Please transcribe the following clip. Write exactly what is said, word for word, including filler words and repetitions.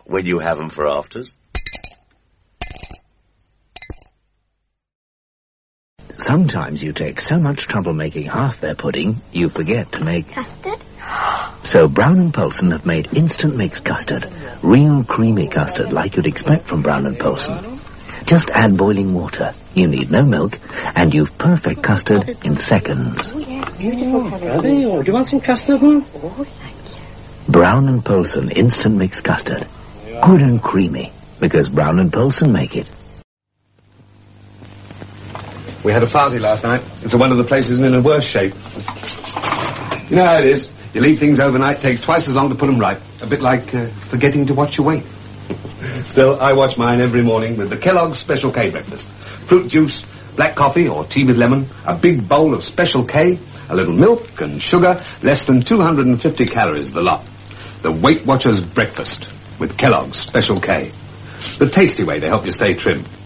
when you have them for afters. Sometimes you take so much trouble making half their pudding, you forget to make... Custard? So Brown and Poulsen have made instant mix custard. Real creamy custard like you'd expect from Brown and Poulsen. Just add boiling water. You need no milk, and you've perfect custard in seconds. Oh, yeah, beautiful. Are they? Or do you want some custard, hmm? Oh, thank you. Brown and Poulsen instant mix custard. Good and creamy, because Brown and Poulsen make it. We had a party last night. It's one of the places in a worse shape. You know how it is. You leave things overnight, takes twice as long to put them right. A bit like uh, forgetting to watch your weight. Still, I watch mine every morning with the Kellogg's Special K breakfast. Fruit juice, black coffee or tea with lemon, a big bowl of Special K, a little milk and sugar, less than two hundred fifty calories the lot. The Weight Watchers breakfast with Kellogg's Special K. The tasty way to help you stay trim.